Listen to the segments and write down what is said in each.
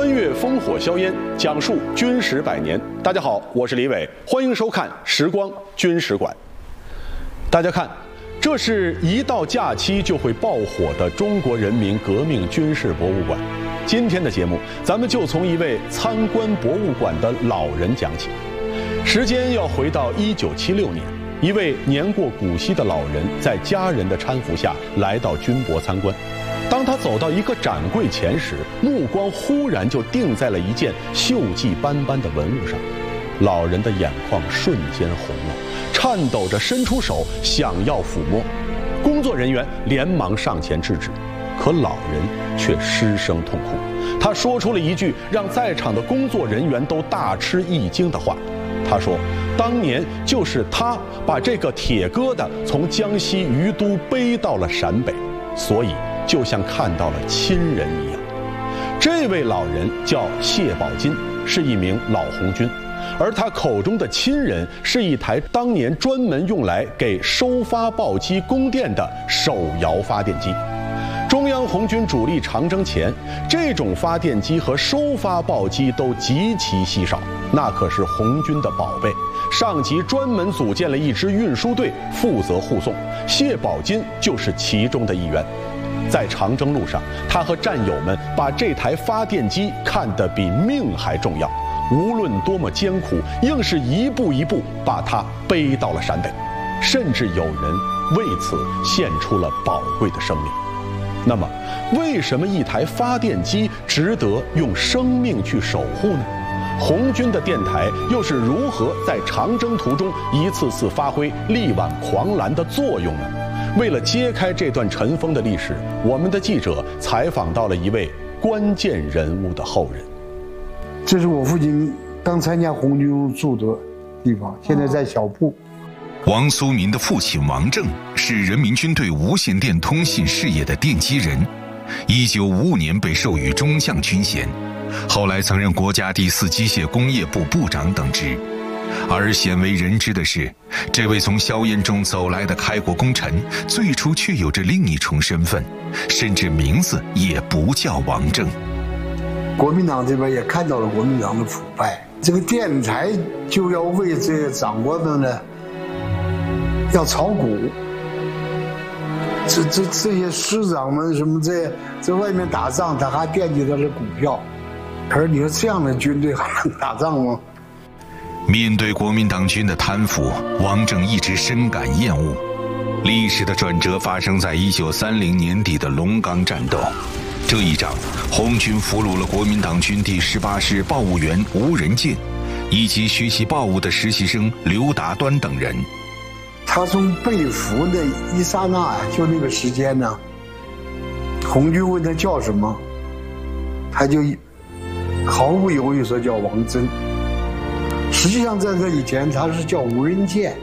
穿越烽火硝烟，讲述军史百年。大家好，我是李伟，欢迎收看《时光军史馆》。大家看，这是一到假期就会爆火的中国人民革命军事博物馆。今天的节目，咱们就从一位参观博物馆的老人讲起。时间要回到1976年，一位年过古稀的老人在家人的搀扶下来到军博参观。当他走到一个展柜前时，目光忽然就定在了一件锈迹斑斑的文物上。老人的眼眶瞬间红了，颤抖着伸出手想要抚摸。工作人员连忙上前制止，可老人却失声痛哭。他说出了一句让在场的工作人员都大吃一惊的话。他说，当年就是他把这个铁疙瘩从江西于都背到了陕北，所以就像看到了亲人一样。这位老人叫谢宝金，是一名老红军，而他口中的亲人是一台当年专门用来给收发报机供电的手摇发电机。中央红军主力长征前，这种发电机和收发报机都极其稀少，那可是红军的宝贝。上级专门组建了一支运输队，负责护送，谢宝金就是其中的一员。在长征路上，他和战友们把这台发电机看得比命还重要，无论多么艰苦，硬是一步一步把它背到了陕北，甚至有人为此献出了宝贵的生命。那么，为什么一台发电机值得用生命去守护呢？红军的电台又是如何在长征途中一次次发挥力挽狂澜的作用呢？为了揭开这段尘封的历史，我们的记者采访到了一位关键人物的后人。 这是我父亲刚参加红军住的地方，现在在小铺。 王苏民的父亲王正是人民军队无线电通信事业的奠基人，1955年被授予中将军衔，后来曾任国家第4机械工业部部长等职。而鲜为人知的是，这位从硝烟中走来的开国功臣，最初却有着另一重身份，甚至名字也不叫王正。 国民党这边也看到了国民党的腐败，这个电台就要为这些长官们呢，要炒股。这些师长们什么在外面打仗，他还惦记他的股票。可是你说这样的军队还能打仗吗？ 面对国民党军的贪腐，王正一直深感厌恶。历史的转折发生在1930年底的龙岗战斗。这一仗，红军俘虏了国民党军第18师报务员吴仁健，以及学习报务的实习生刘达端等人。 他从被俘的一刹那，就那个时间呢，红军问他叫什么，他就毫不犹豫说叫王真。实际上在这以前他是叫吴仁健。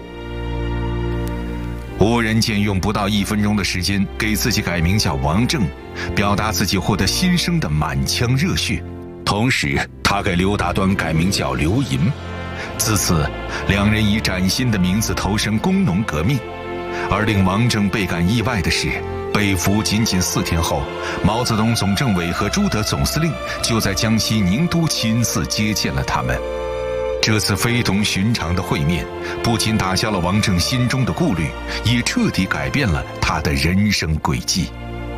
吴仁健用不到1分钟的时间给自己改名叫王正，表达自己获得新生的满腔热血。同时他给刘达端改名叫刘银。自此两人以崭新的名字投身工农革命。而令王正倍感意外的是，被俘仅4天后，毛泽东总政委和朱德总司令就在江西宁都亲自接见了他们。这次非同寻常的会面，不仅打消了王正心中的顾虑，也彻底改变了他的人生轨迹。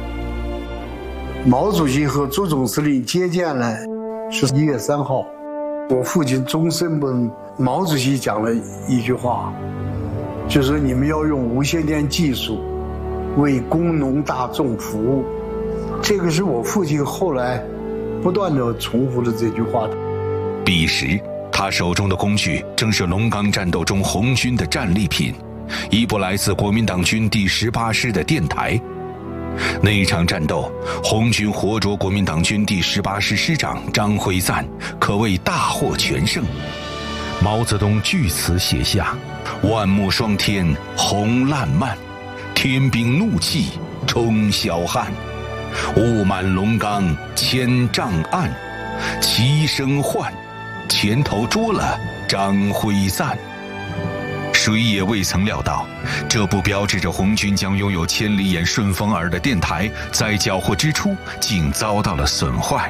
毛主席和朱总司令接见了，是1月3号。我父亲终身问毛主席讲了一句话，就是说你们要用无线电技术为工农大众服务。这个是我父亲后来不断地重复的这句话。 彼时他手中的工具正是龙岗战斗中红军的战利品，一部来自国民党军第18师的电台。那一场战斗，红军活捉国民党军第18师师长张辉瓒，可谓大获全胜。毛泽东据此写下：万木霜天红烂漫，天兵怒气冲霄汉，雾满龙岗千丈暗，齐声唤，前头捉了张辉瓒。谁也未曾料到，这部标志着红军将拥有千里眼顺风耳的电台，在缴获之初竟遭到了损坏。